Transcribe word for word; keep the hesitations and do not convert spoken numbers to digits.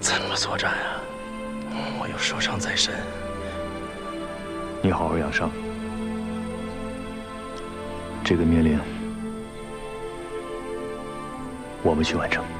怎么作战啊？我又受伤在身。 你好好养伤。这个命令，我们去完成。